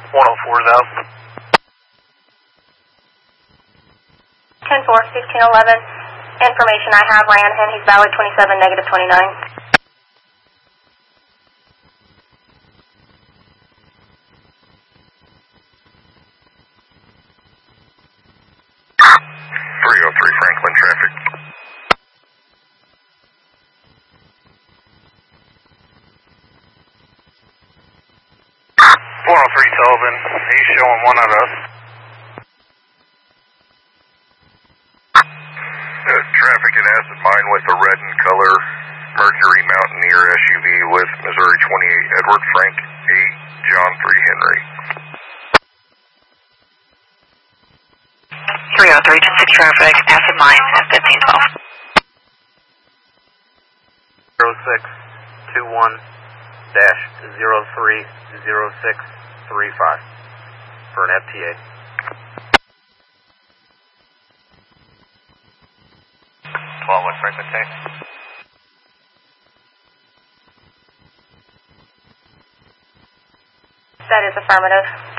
104's out. 10-4, 1611. Information I have, Ranhan, he's valid 27, negative 29. 303 Franklin traffic. Sullivan, he's showing one of us. Traffic at Acid Mine with a red in color Mercury Mountaineer SUV with Missouri 28 Edward Frank 8 John 3 Henry. 303 10-6 traffic, Acid Mine at 1512. 0621-030635 for an FTA. 12 West Franklin tank. That is affirmative.